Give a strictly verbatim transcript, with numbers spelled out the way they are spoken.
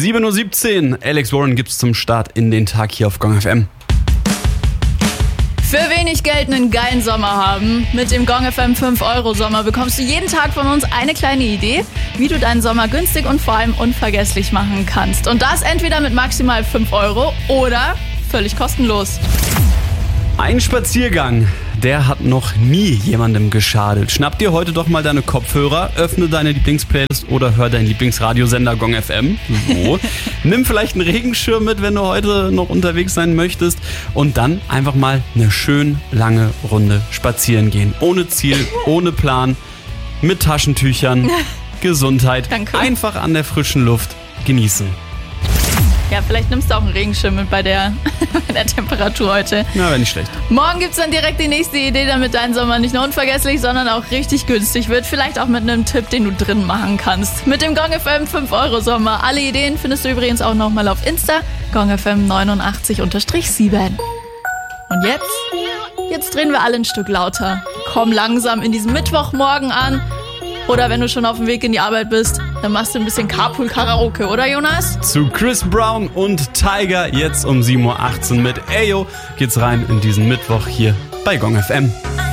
sieben Uhr siebzehn. Alex Warren gibt's zum Start in den Tag hier auf Gong F M. Für wenig Geld einen geilen Sommer haben. Mit dem Gong F M fünf Euro Sommer bekommst du jeden Tag von uns eine kleine Idee, wie du deinen Sommer günstig und vor allem unvergesslich machen kannst. Und das entweder mit maximal fünf Euro oder völlig kostenlos. Ein Spaziergang, der hat noch nie jemandem geschadet. Schnapp dir heute doch mal deine Kopfhörer, öffne deine Lieblingsplaylist oder hör deinen Lieblingsradiosender Gong F M. So. Nimm vielleicht einen Regenschirm mit, wenn du heute noch unterwegs sein möchtest. Und dann einfach mal eine schön lange Runde spazieren gehen. Ohne Ziel, ohne Plan, mit Taschentüchern, Gesundheit. Danke. Einfach an der frischen Luft genießen. Ja, vielleicht nimmst du auch einen Regenschirm mit bei der, bei der Temperatur heute. Na, wäre nicht schlecht. Morgen gibt's dann direkt die nächste Idee, damit dein Sommer nicht nur unvergesslich, sondern auch richtig günstig wird. Vielleicht auch mit einem Tipp, den du drin machen kannst. Mit dem Gong F M fünf Euro Sommer. Alle Ideen findest du übrigens auch nochmal auf Insta. Gong F M neunundachtzig sieben. Und jetzt? Jetzt drehen wir alle ein Stück lauter. Komm langsam in diesen Mittwochmorgen an. Oder wenn du schon auf dem Weg in die Arbeit bist, dann machst du ein bisschen Carpool-Karaoke, oder Jonas? Zu Chris Brown und Tiger jetzt um sieben Uhr achtzehn mit Ayo geht's rein in diesen Mittwoch hier bei Gong F M.